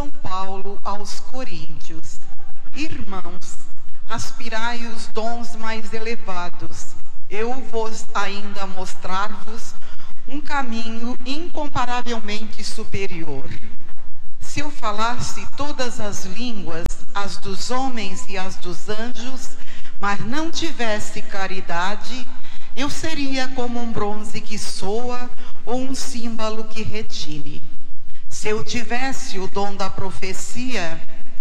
São Paulo aos Coríntios: Irmãos, aspirai os dons mais elevados. Eu vou ainda mostrar-vos um caminho incomparavelmente superior. Se eu falasse todas as línguas, as dos homens e as dos anjos, mas não tivesse caridade, eu seria como um bronze que soa ou um símbolo que retine. Se eu tivesse o dom da profecia,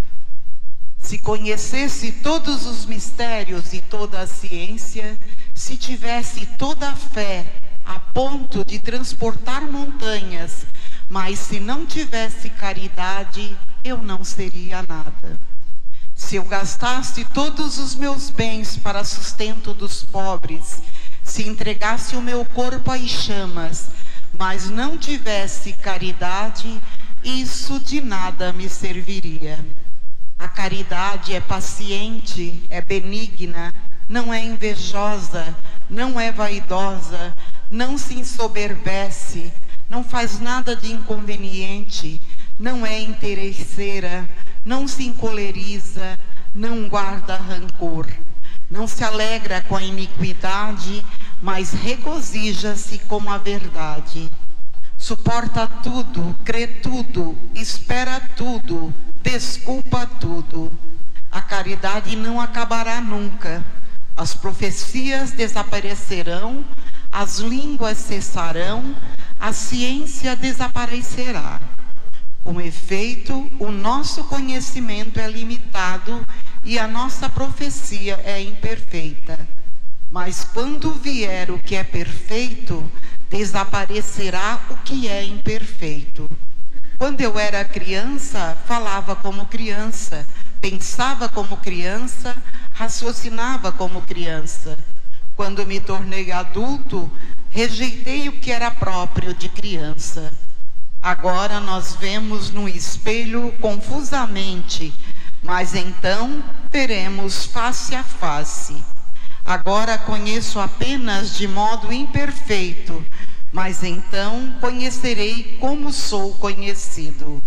se conhecesse todos os mistérios e toda a ciência, se tivesse toda a fé a ponto de transportar montanhas, mas se não tivesse caridade, eu não seria nada. Se eu gastasse todos os meus bens para sustento dos pobres, se entregasse o meu corpo às chamas, mas não tivesse caridade, isso de nada me serviria. A caridade é paciente, é benigna, não é invejosa, não é vaidosa, não se ensoberbece, não faz nada de inconveniente, não é interesseira, não se encoleriza, não guarda rancor, não se alegra com a iniquidade, mas regozija-se com a verdade. Suporta tudo, crê tudo, espera tudo, desculpa tudo. A caridade não acabará nunca. As profecias desaparecerão, as línguas cessarão, a ciência desaparecerá. Com efeito, o nosso conhecimento é limitado e a nossa profecia é imperfeita. Mas quando vier o que é perfeito, desaparecerá o que é imperfeito. Quando eu era criança, falava como criança, pensava como criança, raciocinava como criança. Quando me tornei adulto, rejeitei o que era próprio de criança. Agora nós vemos no espelho confusamente, mas então veremos face a face. Agora conheço apenas de modo imperfeito, mas então conhecerei como sou conhecido.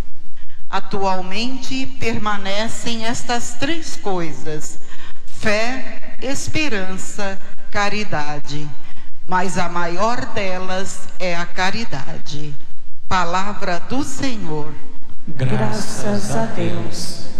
Atualmente permanecem estas três coisas: fé, esperança, caridade. Mas a maior delas é a caridade. Palavra do Senhor. Graças a Deus.